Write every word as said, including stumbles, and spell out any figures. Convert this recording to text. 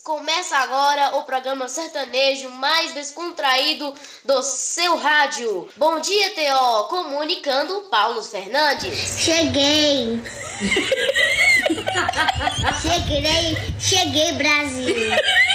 Começa agora o programa sertanejo mais descontraído do seu rádio. Bom dia, T O, comunicando Paulo Fernandes. Cheguei! cheguei, cheguei, Brasil!